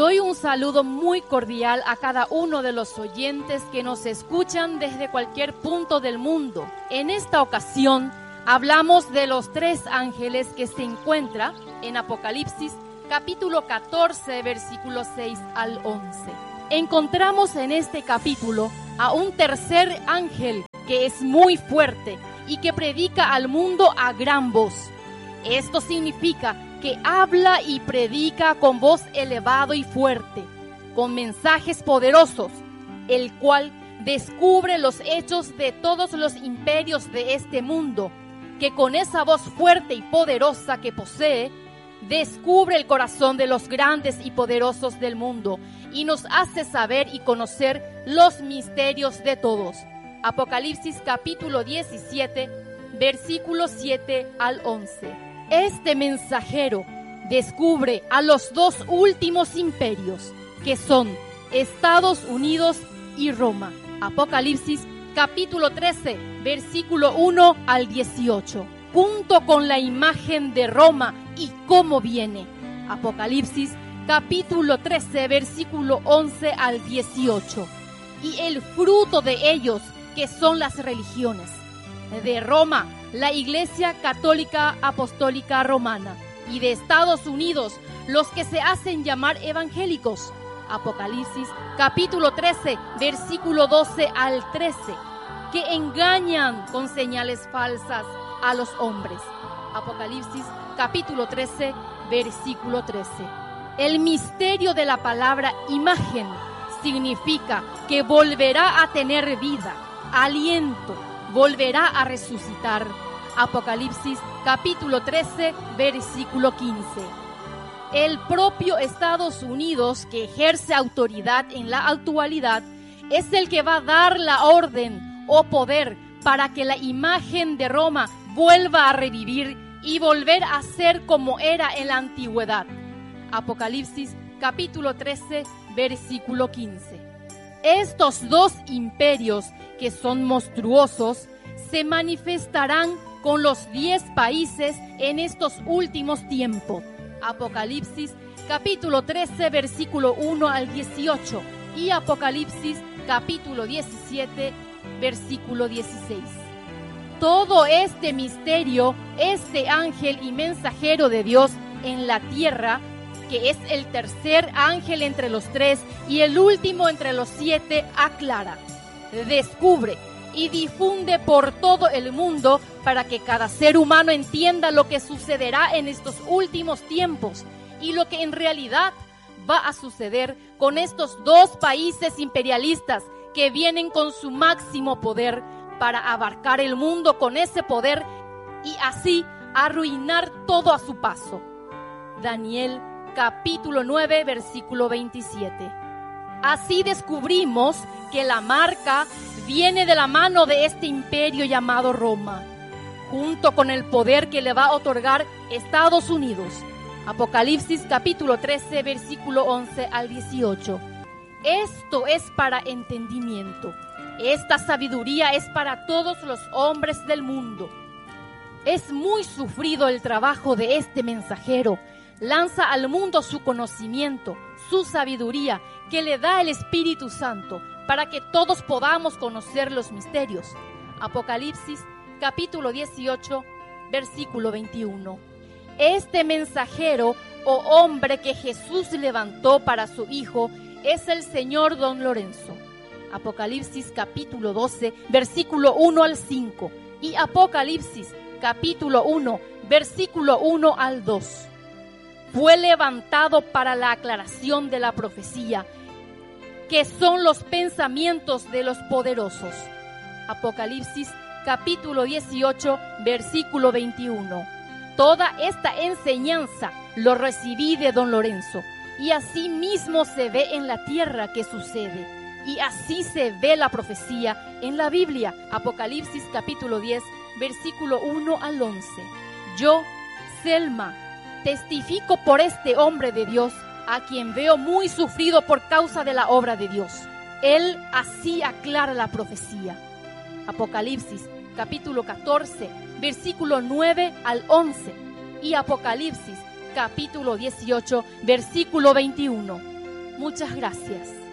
doy un saludo muy cordial a cada uno de los oyentes que nos escuchan desde cualquier punto del mundo. En esta ocasión hablamos de los 3 ángeles que se encuentran en Apocalipsis capítulo 14, versículos 6 al 11. Encontramos en este capítulo a un tercer ángel que es muy fuerte y que predica al mundo a gran voz. Esto significa que habla y predica con voz elevado y fuerte, con mensajes poderosos, el cual descubre los hechos de todos los imperios de este mundo, que con esa voz fuerte y poderosa que posee, descubre el corazón de los grandes y poderosos del mundo y nos hace saber y conocer los misterios de todos. Apocalipsis capítulo 17, versículos 7 al 11. Este mensajero descubre a los 2 últimos imperios, que son Estados Unidos y Roma. Apocalipsis capítulo 13, versículo 1 al 18. Junto con la imagen de Roma y cómo viene. Apocalipsis capítulo 13, versículo 11 al 18. Y el fruto de ellos, que son las religiones. De Roma, la Iglesia Católica Apostólica Romana, y de Estados Unidos, los que se hacen llamar evangélicos. Apocalipsis capítulo 13, versículo 12 al 13, que engañan con señales falsas a los hombres. Apocalipsis capítulo 13, versículo 13. El misterio de la palabra imagen significa que volverá a tener vida, aliento, volverá a resucitar. Apocalipsis capítulo 13, versículo 15. El propio Estados Unidos, que ejerce autoridad en la actualidad, es el que va a dar la orden o poder para que la imagen de Roma vuelva a revivir y volver a ser como era en la antigüedad. Apocalipsis capítulo 13, versículo 15. Estos 2 imperios, que son monstruosos, se manifestarán con los 10 países en estos últimos tiempos. Apocalipsis capítulo 13, versículo 1 al 18 y Apocalipsis capítulo 17, versículo 16. Todo este misterio, este ángel y mensajero de Dios en la tierra, que es el tercer ángel entre los 3 y el último entre los 7, aclara, descubre y difunde por todo el mundo para que cada ser humano entienda lo que sucederá en estos últimos tiempos y lo que en realidad va a suceder con estos 2 países imperialistas que vienen con su máximo poder para abarcar el mundo con ese poder y así arruinar todo a su paso. Daniel capítulo 9, versículo 27. Así descubrimos que la marca viene de la mano de este imperio llamado Roma, junto con el poder que le va a otorgar Estados Unidos. Apocalipsis capítulo 13, versículo 11 al 18. Esto es para entendimiento. Esta sabiduría es para todos los hombres del mundo. Es muy sufrido el trabajo de este mensajero. Lanza al mundo su conocimiento, su sabiduría, que le da el Espíritu Santo, para que todos podamos conocer los misterios. Apocalipsis capítulo 18, versículo 21. Este mensajero o hombre que Jesús levantó para su Hijo es el Señor Don Lorenzo. Apocalipsis capítulo 12, versículo 1 al 5 y Apocalipsis capítulo 1, versículo 1 al 2. Fue levantado para la aclaración de la profecía, que son los pensamientos de los poderosos. Apocalipsis capítulo 18, versículo 21. Toda esta enseñanza lo recibí de Don Lorenzo, y así mismo se ve en la tierra que sucede, y así se ve la profecía en la Biblia. Apocalipsis capítulo 10, versículo 1 al 11. Yo, Selma, testifico por este hombre de Dios, a quien veo muy sufrido por causa de la obra de Dios. Él así aclara la profecía. Apocalipsis capítulo 14, versículo 9 al 11 y Apocalipsis capítulo 18, versículo 21. Muchas gracias.